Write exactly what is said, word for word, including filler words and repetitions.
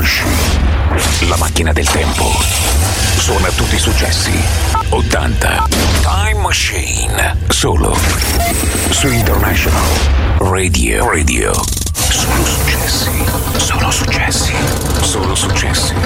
Machine. La macchina del tempo. Suona tutti i successi. ottanta. Time Machine. Solo su International Radio. Radio. Solo successi. Solo successi. Solo successi.